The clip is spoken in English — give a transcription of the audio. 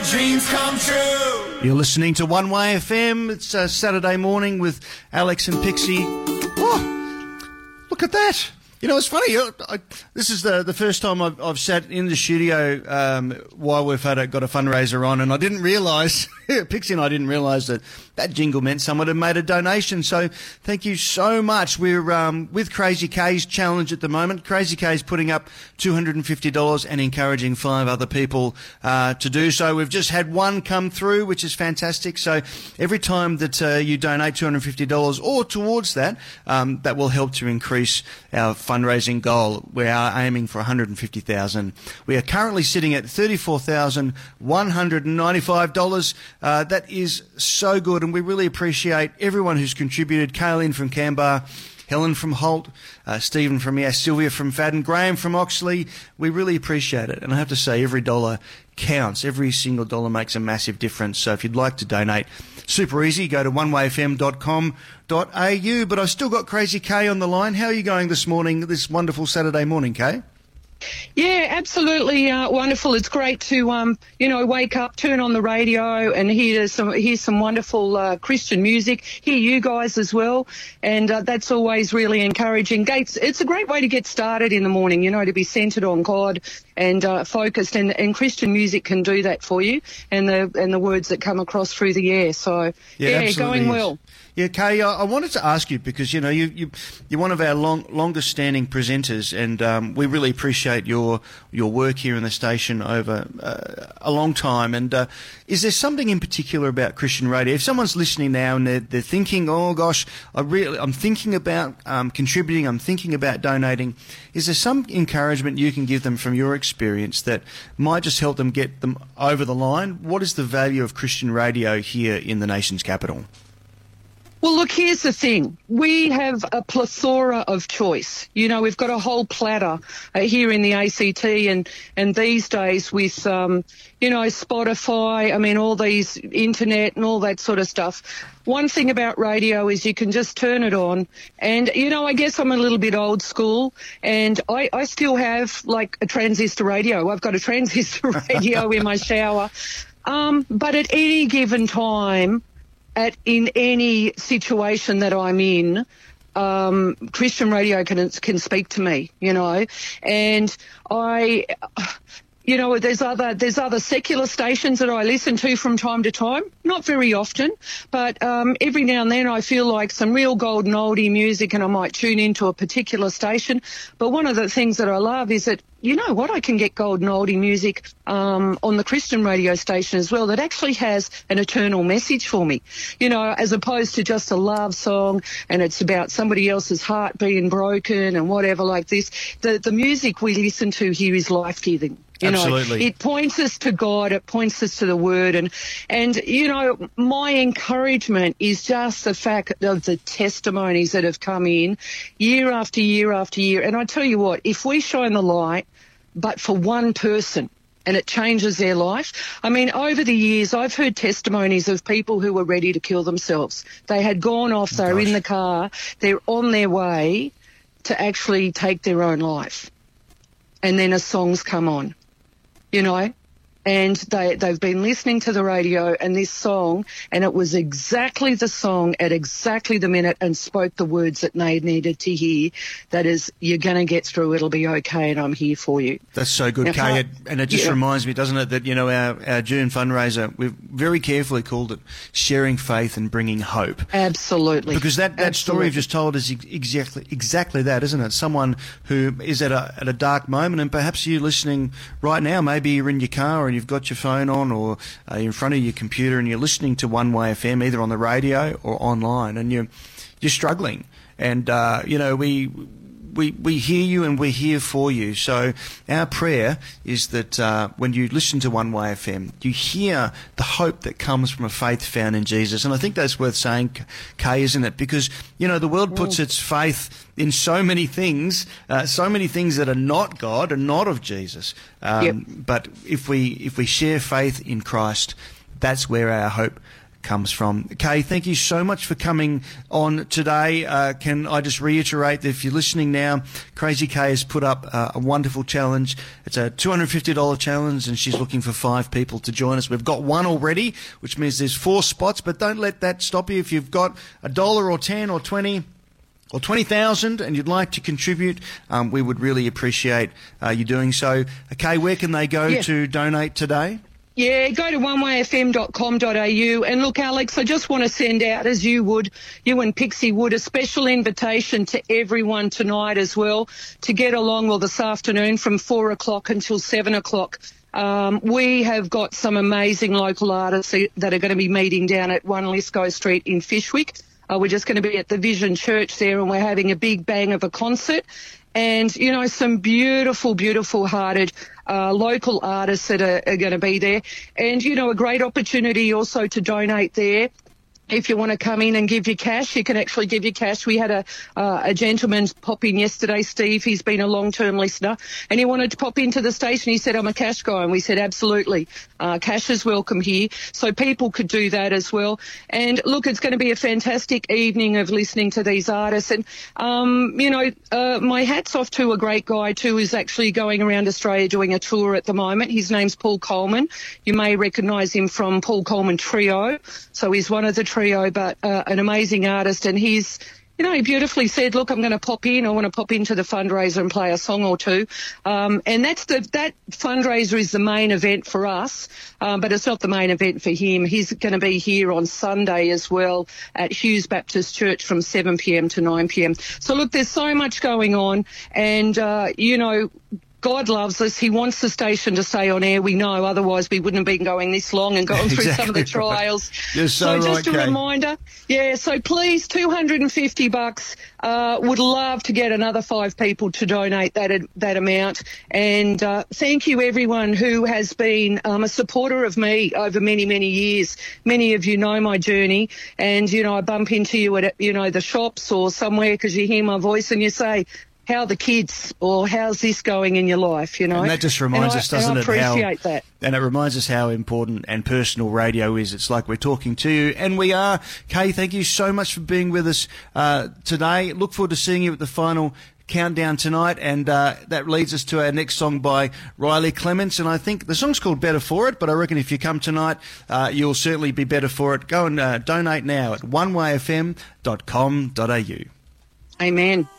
dreams come true. You're listening to One Way FM. It's Saturday morning with Alex and Pixie. Oh, look at that. You know, it's funny. This is the first time I've sat in the studio while we've got a fundraiser on, and I didn't realise, Pixie and I didn't realise that jingle meant someone had made a donation. So thank you so much. We're with Crazy K's challenge at the moment. Crazy K's putting up $250 and encouraging 5 other people to do so. We've just had one come through, which is fantastic. So every time that you donate $250 or towards that, that will help to increase our fundraising goal. We are aiming for $150,000. We are currently sitting at $34,195. That is so good, and we really appreciate everyone who's contributed. Kaylin from Canberra, Helen from Holt, Stephen from Sylvia from Fadden, Graham from Oxley. We really appreciate it, and I have to say every dollar counts. Every single dollar makes a massive difference. So if you'd like to donate, super easy. Go to onewayfm.com.au. But I've still got Crazy K on the line. How are you going this morning, this wonderful Saturday morning, Kay? Yeah, absolutely wonderful. It's great to, wake up, turn on the radio and hear some wonderful Christian music, hear you guys as well, and that's always really encouraging. It's a great way to get started in the morning, to be centred on God and focused, and Christian music can do that for you, and the words that come across through the air. So, yeah going well. Yeah, Kay, I wanted to ask you because, you're one of our longest-standing presenters, and we really appreciate your work here in the station over a long time. And is there something in particular about Christian radio? If someone's listening now and they're thinking, oh, gosh, I'm thinking about contributing, I'm thinking about donating, is there some encouragement you can give them from your experience that might just help them get them over the line? What is the value of Christian radio here in the nation's capital? Well, look, here's the thing. We have a plethora of choice. We've got a whole platter here in the ACT, and these days with, Spotify, all these internet and all that sort of stuff. One thing about radio is you can just turn it on, and, I guess I'm a little bit old school, and I still have, like, a transistor radio. I've got a transistor radio in my shower. But at any given time, in any situation that I'm in, Christian radio can speak to me, and there's other secular stations that I listen to from time to time, not very often, but every now and then I feel like some real golden oldie music and I might tune into a particular station. But one of the things that I love is that, I can get golden oldie music on the Christian radio station as well that actually has an eternal message for me, as opposed to just a love song and it's about somebody else's heart being broken and whatever like this. The music we listen to here is life-giving. Absolutely. It points us to God, it points us to the Word, and my encouragement is just the fact of the testimonies that have come in year after year after year. And I tell you what, if we shine the light, but for one person, and it changes their life. Over the years, I've heard testimonies of people who were ready to kill themselves. They had gone off, they were in the car, they're on their way to actually take their own life. And then a song's come on. And they've been listening to the radio and this song, and it was exactly the song at exactly the minute and spoke the words that they needed to hear. That is, you're going to get through, it'll be okay, and I'm here for you. That's so good, Kay. And it just reminds me, doesn't it, that, our June fundraiser, we've very carefully called it Sharing Faith and Bringing Hope. Absolutely. Because that story you've just told is exactly that, isn't it? Someone who is at a dark moment, and perhaps you listening right now, maybe you're in your car and you've got your phone on or in front of your computer and you're listening to One Way FM either on the radio or online, and you're struggling, and we hear you and we're here for you. So our prayer is that when you listen to One Way FM, you hear the hope that comes from a faith found in Jesus. And I think that's worth saying, Kay, isn't it? Because, the world puts its faith in so many things that are not God and not of Jesus. But if we share faith in Christ, that's where our hope comes from. Kay, thank you so much for coming on today. Can I just reiterate that if you're listening now, Crazy Kay has put up a wonderful challenge. It's a $250 challenge, and she's looking for 5 people to join us. We've got 1 already, which means there's 4 spots, but don't let that stop you. If you've got $1 or 10 or 20 or 20,000 and you'd like to contribute, we would really appreciate you doing so. Kay, where can they go to donate today? Yeah, go to onewayfm.com.au. And look, Alex, I just want to send out, as you and Pixie would, a special invitation to everyone tonight as well to get along, this afternoon from 4 o'clock until 7 o'clock. We have got some amazing local artists that are going to be meeting down at 1 Lisco Street in Fyshwick. We're just going to be at the Vision Church there, and we're having a big bang of a concert. And, some beautiful, beautiful-hearted local artists that are going to be there. And, a great opportunity also to donate there. If you want to come in and give your cash, you can actually give your cash. We had a gentleman pop in yesterday, Steve. He's been a long-term listener, and he wanted to pop into the station. He said, I'm a cash guy, and we said, absolutely. Cash is welcome here. So people could do that as well. And, look, it's going to be a fantastic evening of listening to these artists. And, my hat's off to a great guy, too, who's actually going around Australia doing a tour at the moment. His name's Paul Coleman. You may recognise him from Paul Coleman Trio. So he's one of the trio, but an amazing artist, and he's, he beautifully said, look, I'm going to pop in. I want to pop into the fundraiser and play a song or two. And that fundraiser is the main event for us, but it's not the main event for him. He's going to be here on Sunday as well at Hughes Baptist Church from 7 p.m. to 9 p.m. So, look, there's so much going on, and, God loves us. He wants the station to stay on air. We know, otherwise we wouldn't have been going this long and gone through some of the trials. You're so just right, a reminder. Yeah, so please, $250. Would love to get another 5 people to donate that amount. And thank you, everyone who has been a supporter of me over many, many years. Many of you know my journey, and I bump into you at the shops or somewhere because you hear my voice and you say, how are the kids, or how's this going in your life, And that just reminds us, doesn't it? I appreciate that. And it reminds us how important and personal radio is. It's like we're talking to you, and we are. Kay, thank you so much for being with us today. Look forward to seeing you at the final countdown tonight, and that leads us to our next song by Riley Clements, and I think the song's called Better For It, but I reckon if you come tonight, you'll certainly be better for it. Go and donate now at onewayfm.com.au. Amen.